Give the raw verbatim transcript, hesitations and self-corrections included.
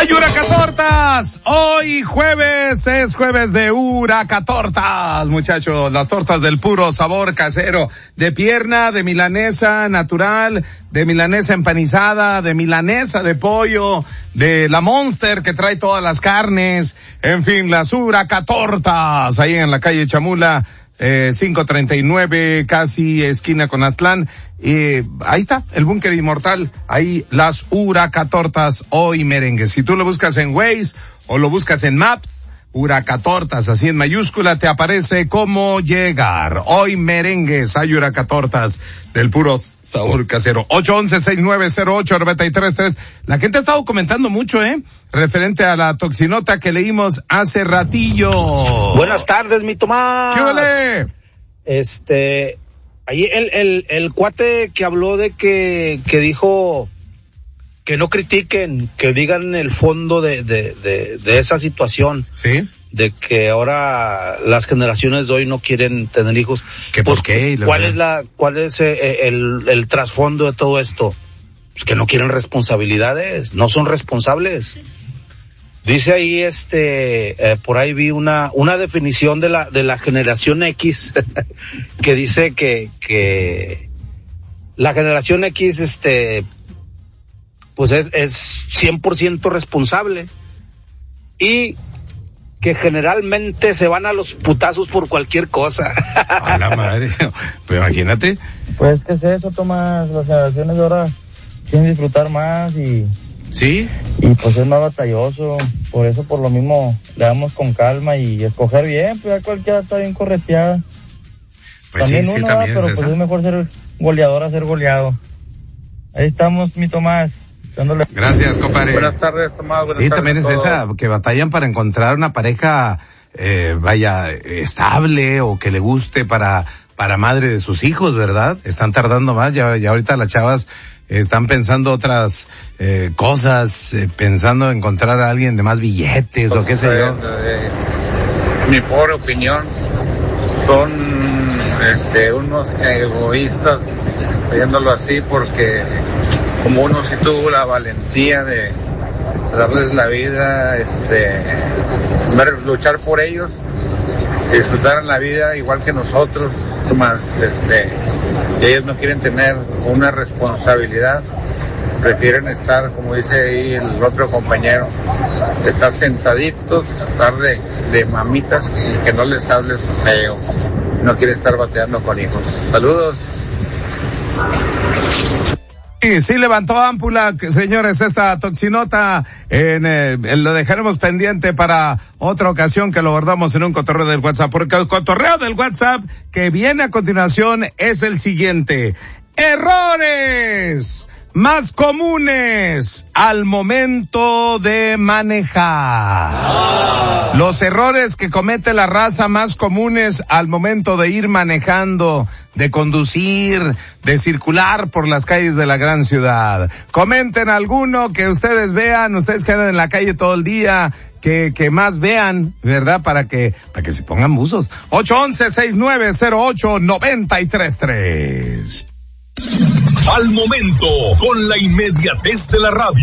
¡Ay, Huracatortas! Hoy jueves es jueves de Huracatortas, muchachos. Las tortas del puro sabor casero. De pierna, de milanesa natural, de milanesa empanizada, de milanesa de pollo, de la Monster que trae todas las carnes. En fin, las Huracatortas, ahí en la calle Chamula. Eh, cinco treinta y nueve, casi esquina con Aztlán. Eh, ahí está, el búnker inmortal. Ahí las Huracatortas hoy merengue. Si tú lo buscas en Waze o lo buscas en Maps, Huracatortas, así en mayúscula, te aparece cómo llegar. Hoy merengues, hay Huracatortas del puro sabor casero. ocho once, sesenta y nueve cero ocho, noventa y tres tres. La gente ha estado comentando mucho, ¿eh? Referente a la toxinota que leímos hace ratillo. Buenas tardes, mi Tomás. ¿Qué ole? Este, ahí el, el, el cuate que habló de que, que dijo que no critiquen, que digan el fondo de, de, de, de esa situación. Sí. De que ahora las generaciones de hoy no quieren tener hijos. ¿Qué pues, por qué? ¿Cuál verdad? es la, cuál es eh, el, el trasfondo de todo esto? Pues que no quieren responsabilidades, no son responsables. Dice ahí, este, eh, por ahí vi una, una definición de la, de la generación X, que dice que, que la generación X, este, pues es, es cien por ciento responsable y que generalmente se van a los putazos por cualquier cosa. A la madre, pero imagínate. Pues, ¿qué es eso, Tomás? Las generaciones de ahora quieren disfrutar más y... ¿Sí? Y pues es más batalloso, por eso por lo mismo le damos con calma y escoger bien, pues ya cualquiera está bien correteada. Pues también sí, uno, sí, también pero es pues esa. es mejor ser goleador a ser goleado. Ahí estamos, mi Tomás. Dándole... Gracias, compadre. Buenas tardes, Tomás. Buenas sí, tardes también es esa, que batallan para encontrar una pareja, eh, vaya, estable o que le guste para, para madre de sus hijos, ¿verdad? Están tardando más, ya, ya ahorita las chavas están pensando otras eh, cosas, eh, pensando en encontrar a alguien de más billetes o qué sé yo. Eh, mi pobre opinión, son este unos egoístas, viéndolo así, porque como uno sí tuvo la valentía de darles la vida, este, luchar por ellos, disfrutar la vida igual que nosotros, más, este, y ellos no quieren tener una responsabilidad, prefieren estar, como dice ahí el otro compañero, estar sentaditos, estar de, de mamitas y que no les hables feo, no quiere estar bateando con hijos. Saludos. Sí, sí levantó ámpula, señores, esta toxinota, en, eh, lo dejaremos pendiente para otra ocasión que lo abordamos en un cotorreo del WhatsApp, porque el cotorreo del WhatsApp que viene a continuación es el siguiente: errores más comunes al momento de manejar. Los errores que comete la raza más comunes al momento de ir manejando, de conducir, de circular por las calles de la gran ciudad. Comenten alguno que ustedes vean, ustedes que andan en la calle todo el día, que, que más vean, ¿verdad? Para que, para que se pongan buzos. ocho once, sesenta y nueve cero ocho, noventa y tres tres. Al momento, con la inmediatez de la radio.